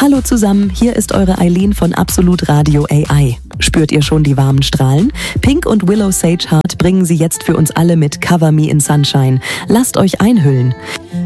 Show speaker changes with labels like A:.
A: Hallo zusammen, hier ist eure Eileen von Absolut Radio AI. Spürt ihr schon die warmen Strahlen? Pink und Willow Sage Heart bringen sie jetzt für uns alle mit Cover Me in Sunshine. Lasst euch einhüllen.